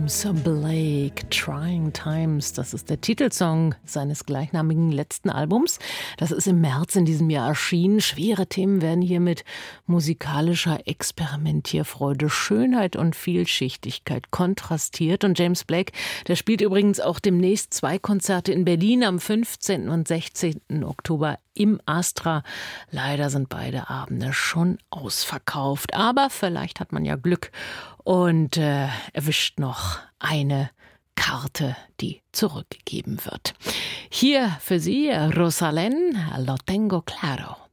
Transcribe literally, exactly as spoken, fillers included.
James Blake, Trying Times, das ist der Titelsong seines gleichnamigen letzten Albums. Das ist im März in diesem Jahr erschienen. Schwere Themen werden hier mit musikalischer Experimentierfreude, Schönheit und Vielschichtigkeit kontrastiert. Und James Blake, der spielt übrigens auch demnächst zwei Konzerte in Berlin am fünfzehnten und sechzehnten Oktober im Astra. Leider sind beide Abende schon ausverkauft. Aber vielleicht hat man ja Glück und äh, erwischt noch eine Karte, die zurückgegeben wird. Hier für Sie, Rosalén, Lo tengo claro.